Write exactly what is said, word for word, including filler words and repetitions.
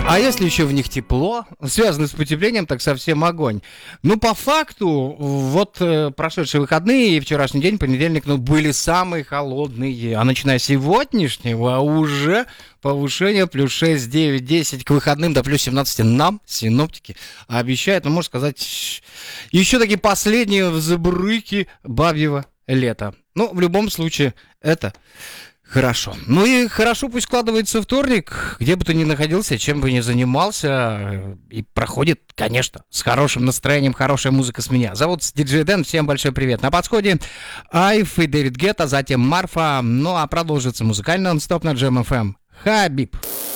А если еще в них тепло, связано с потеплением, так совсем огонь. Ну, по факту, вот э, прошедшие выходные и вчерашний день, понедельник, ну, были самые холодные. А начиная с сегодняшнего уже повышение плюс шесть, девять, десять, к выходным до плюс семнадцать нам синоптики обещают, ну, можно сказать, еще такие последние взбрыки бабьего лета. Ну, в любом случае, это... Хорошо. Ну и хорошо пусть складывается вторник, где бы ты ни находился, чем бы ни занимался, и проходит, конечно, с хорошим настроением, хорошая музыка с меня. Зовут диджей Дэн, всем большой привет. На подходе Айф и Дэвид Гетта, затем Марфа, ну а продолжится музыкальный нон-стоп на Джем эф эм. Хабиб.